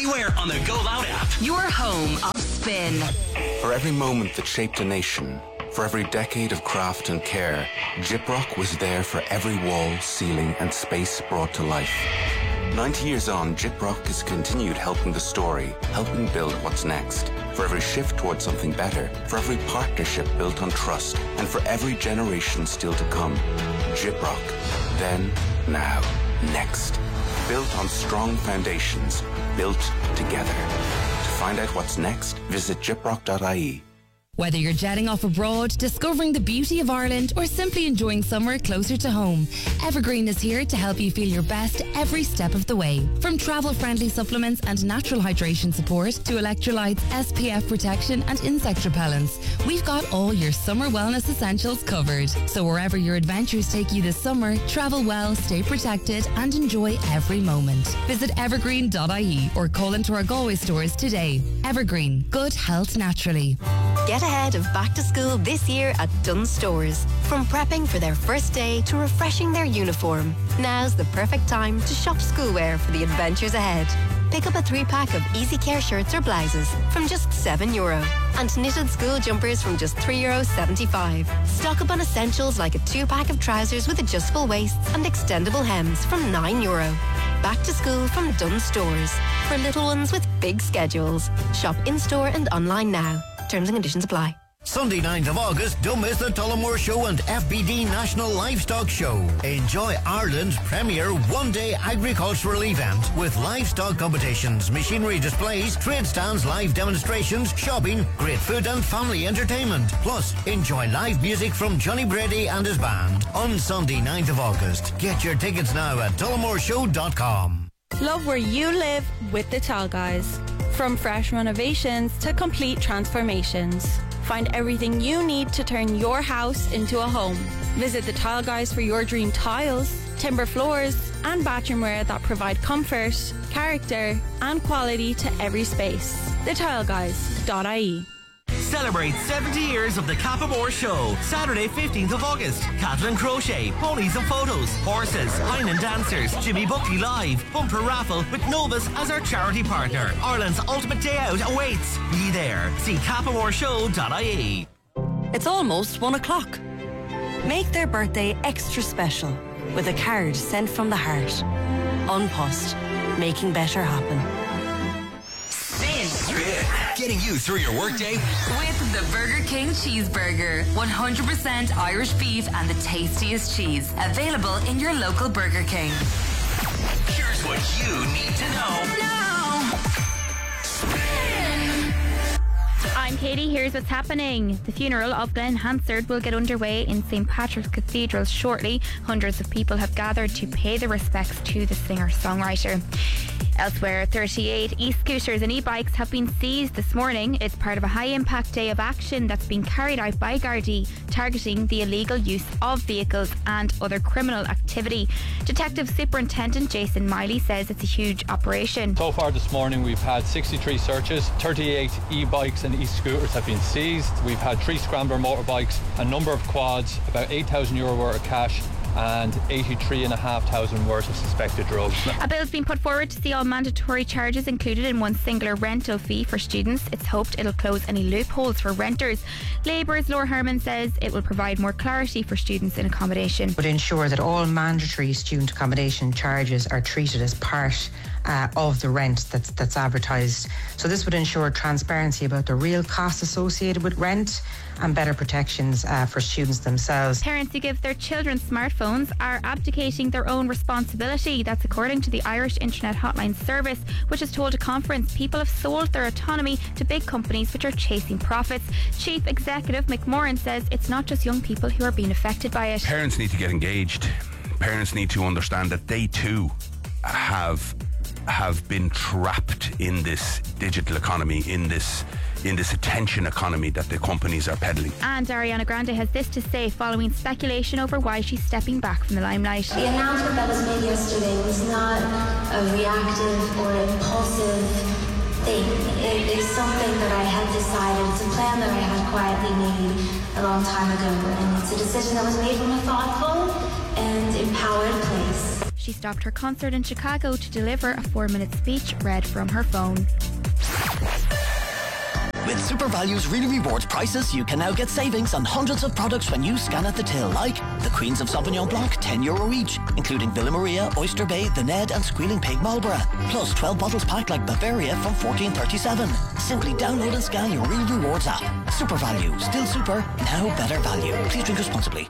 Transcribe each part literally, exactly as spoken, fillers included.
anywhere on the Go Loud app. Your home of spin. For every moment that shaped a nation, for every decade of craft and care, Gyprock was there for every wall, ceiling and space brought to life. ninety years on, Gyprock has continued helping the story, helping build what's next. For every shift towards something better, for every partnership built on trust, and for every generation still to come. Gyprock. Then, now, next. Built on strong foundations, built together. To find out what's next, visit gyprock dot I E. Whether you're jetting off abroad, discovering the beauty of Ireland, or simply enjoying summer closer to home, Evergreen is here to help you feel your best every step of the way. From travel-friendly supplements and natural hydration support to electrolytes, S P F protection and insect repellents, we've got all your summer wellness essentials covered. So wherever your adventures take you this summer, travel well, stay protected and enjoy every moment. Visit evergreen dot I E or call into our Galway stores today. Evergreen, good health naturally. Get ahead of back to school this year at Dunnes Stores. From prepping for their first day to refreshing their uniform, now's the perfect time to shop schoolwear for the adventures ahead. Pick up a three-pack of Easy Care shirts or blouses from just seven euro and knitted school jumpers from just three euro seventy-five. Stock up on essentials like a two-pack of trousers with adjustable waists and extendable hems from nine euro. Back to school from Dunnes Stores. For little ones with big schedules. Shop in-store and online now. Terms and conditions apply. Sunday ninth of August, don't miss the Tullamore Show and F B D National Livestock Show. Enjoy Ireland's premier one-day agricultural event with livestock competitions, machinery displays, trade stands, live demonstrations, shopping, great food and family entertainment. Plus, enjoy live music from Johnny Brady and his band on Sunday ninth of August. Get your tickets now at tullamore show dot com. Love where you live with the Tall Guys. From fresh renovations to complete transformations. Find everything you need to turn your house into a home. Visit the Tile Guys for your dream tiles, timber floors, and bathroomware that provide comfort, character, and quality to every space. the tile guys dot I E. Celebrate seventy years of the Cappamore Show. Saturday, fifteenth of August. Catalan Crochet, Ponies and Photos, Horses, Hainan Dancers, Jimmy Buckley Live, Bumper Raffle with Novus as our charity partner. Ireland's ultimate day out awaits. Be there. See cappamore show dot I E. It's almost one o'clock. Make their birthday extra special with a card sent from the heart. Unpost, making better happen. Spin. Getting you through your workday with the Burger King Cheeseburger. one hundred percent Irish beef and the tastiest cheese. Available in your local Burger King. Here's what you need to know now. Spin. I'm Katie. Here's what's happening. The funeral of Glenn Hansard will get underway in Saint Patrick's Cathedral shortly. Hundreds of people have gathered to pay their respects to the singer-songwriter. Elsewhere, thirty-eight e-scooters and e-bikes have been seized this morning. It's part of a high-impact day of action that's being carried out by Gardaí, targeting the illegal use of vehicles and other criminal activity. Detective Superintendent Jason Miley says it's a huge operation. So far this morning we've had sixty-three searches, thirty-eight e-bikes and e-scooters have been seized. We've had three scrambler motorbikes, a number of quads, about eight thousand euro worth of cash and eighty-three thousand five hundred worth of suspected drugs. A bill's been put forward to see all mandatory charges included in one singular rental fee for students. It's hoped it'll close any loopholes for renters. Labour's Laura Herman says it will provide more clarity for students in accommodation. Would ensure that all mandatory student accommodation charges are treated as part uh, of the rent that's, that's advertised. So this would ensure transparency about the real costs associated with rent and better protections uh, for students themselves. Parents who give their children smartphones are abdicating their own responsibility. That's according to the Irish Internet Hotline Service, which has told a conference people have sold their autonomy to big companies which are chasing profits. Chief Executive Mick Moran says it's not just young people who are being affected by it. Parents need to get engaged. Parents need to understand that they too have have been trapped in this digital economy, in this in this attention economy that the companies are peddling. And Ariana Grande has this to say following speculation over why she's stepping back from the limelight. The announcement that was made yesterday was not a reactive or impulsive thing. It is something that I had decided. It's a plan that I had quietly made a long time ago, and it's a decision that was made from a thoughtful and empowered place. she stopped her concert in Chicago to deliver a four-minute speech read from her phone. With Super Value's Really Rewards prices, you can now get savings on hundreds of products when you scan at the till, like the Queens of Sauvignon Blanc, ten euro each, including Villa Maria, Oyster Bay, The Ned and Squealing Pig Marlborough. Plus twelve bottles packed like Bavaria from fourteen thirty-seven. Simply download and scan your Really Rewards app. Super Value, still super, now better value. Please drink responsibly.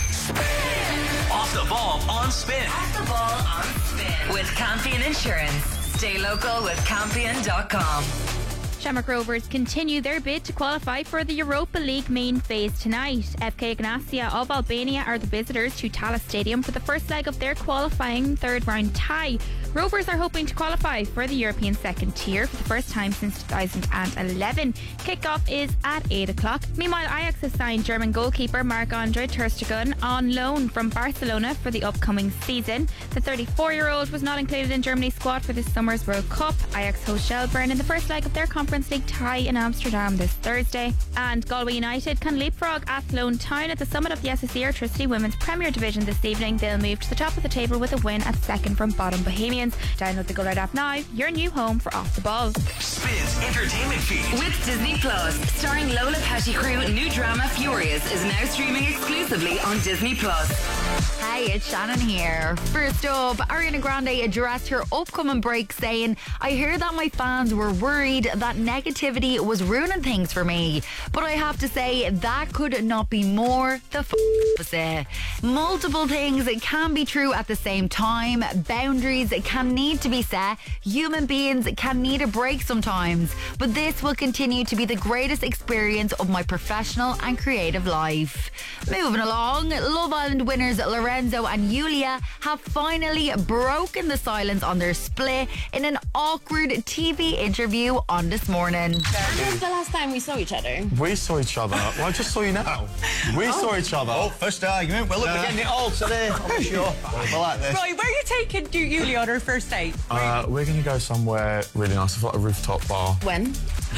Off the ball on Spin. Off the ball on Spin. With Campion Insurance. Stay local with Campion dot com. Shamrock Rovers continue their bid to qualify for the Europa League main phase tonight. F K Ignacia of Albania are the visitors to Talas Stadium for the first leg of their qualifying third round tie. Rovers are hoping to qualify for the European second tier for the first time since two thousand eleven. Kickoff is at eight o'clock. Meanwhile, Ajax has signed German goalkeeper Marc-Andre ter Stegen on loan from Barcelona for the upcoming season. The thirty-four-year-old was not included in Germany's squad for this summer's World Cup. Ajax host Shelburne in the first leg of their Conference League tie in Amsterdam this Thursday. And Galway United can leapfrog Athlone Town at the summit of the S S E Airtricity Women's Premier Division this evening. They'll move to the top of the table with a win at second from bottom Bohemians. Download the Go Loud app now, your new home for Off the Ball. Spins Entertainment Feed. With Disney Plus, starring Lola Pettigrew, new drama Furious is now streaming exclusively on Disney Plus. Hey, it's Shannon here. First up, Ariana Grande addressed her upcoming break saying, I hear that my fans were worried that negativity was ruining things for me, but I have to say that could not be more the f- opposite. Multiple things can be true at the same time. Boundaries can need to be set. Human beings can need a break sometimes, but this will continue to be the greatest experience of my professional and creative life. Moving along, Love Island winners Lorenzo and Yulia have finally broken the silence on their split in an awkward T V interview on This Morning. When was the last time we saw each other? We saw each other. Well, I just saw you now. We Oh. saw each other. Oh, first argument. Well, look, we're getting it all today. I'm sure. I like this. Right, where are you taking Julie on her first date? Uh, we're going to go somewhere really nice. I've got a rooftop bar. When?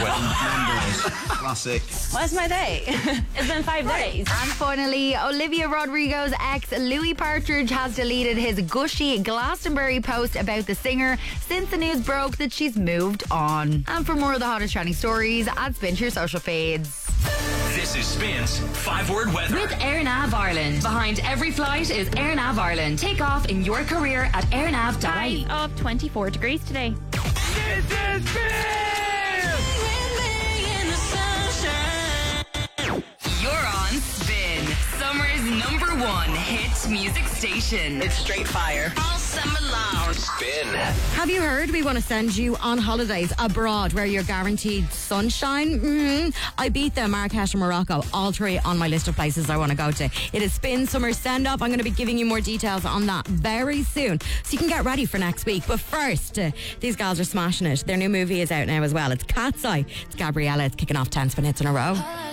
Classic. What's my day? It's been five days. And finally, Olivia Rodrigo's ex Louis Partridge has deleted his gushy Glastonbury post about the singer since the news broke that she's moved on. And for more of the hottest trending stories, add Spin to your social feeds. This is Spins Five Word Weather. With AirNav Ireland. Behind every flight is AirNav Ireland. Take off in your career at airnav dot I E. High of twenty-four degrees today. This is You're on Spin, summer's number one hit music station. It's straight fire. All summer long. Spin. Have you heard we want to send you on holidays abroad where you're guaranteed sunshine? Mm-hmm. Ibiza, Marrakesh and Morocco, all three on my list of places I want to go to. It is Spin Summer Send Up. I'm going to be giving you more details on that very soon, so you can get ready for next week. But first, uh, these gals are smashing it. Their new movie is out now as well. It's Cat's Eye. It's Gabriella. It's kicking off ten spin hits in a row.